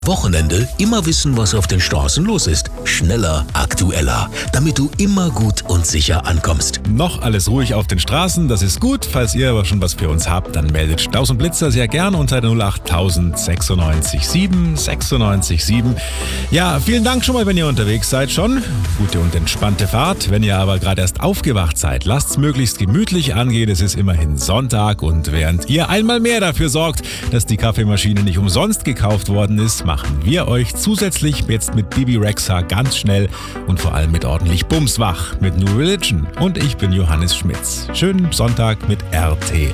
Wochenende immer wissen, was auf den Straßen los ist. Schneller, aktueller, damit du immer gut und sicher ankommst. Noch alles ruhig auf den Straßen, das ist gut. Falls ihr aber schon was für uns habt, dann meldet Staus und Blitzer sehr gern unter der 08000 96 7 96 7. Ja, vielen Dank schon mal, wenn ihr unterwegs seid schon. Gute und entspannte Fahrt. Wenn ihr aber gerade erst aufgewacht seid, lasst's möglichst gemütlich angehen. Es ist immerhin Sonntag und während ihr einmal mehr dafür sorgt, dass die Kaffeemaschine nicht umsonst gekauft worden ist, machen wir euch zusätzlich jetzt mit Bibi Rexha ganz schnell und vor allem mit ordentlich Bums wach mit New Religion. Und ich bin Johannes Schmitz. Schönen Sonntag mit RTL.